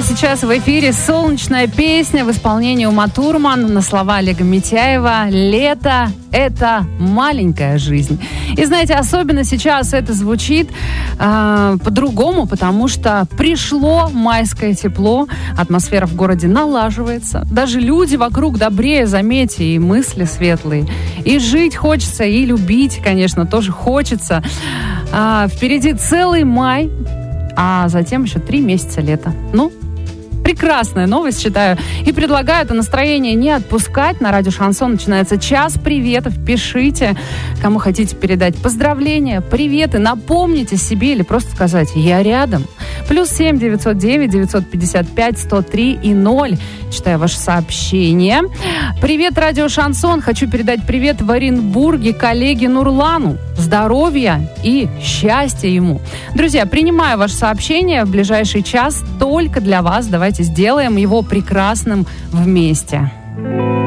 сейчас в эфире солнечная песня в исполнении Ума Турман на слова Олега Митяева «Лето – это маленькая жизнь». И знаете, особенно сейчас это звучит по-другому, потому что пришло майское тепло, атмосфера в городе налаживается, даже люди вокруг добрее, заметьте, и мысли светлые. И жить хочется, и любить, конечно, тоже хочется. Впереди целый май, а затем еще 3 месяца лета. Ну, прекрасная новость, считаю. И предлагаю это настроение не отпускать. На радио Шансон начинается час приветов. Пишите, кому хотите передать поздравления, приветы. Напомните себе или просто сказать «Я рядом». +7 909 955 103 и 0. Читаю ваше сообщение. Привет, радио Шансон. Хочу передать привет в Оренбурге коллеге Нурлану. Здоровья и счастья ему. Друзья, принимаю ваше сообщение в ближайший час только для вас. Давайте сделаем его прекрасным вместе.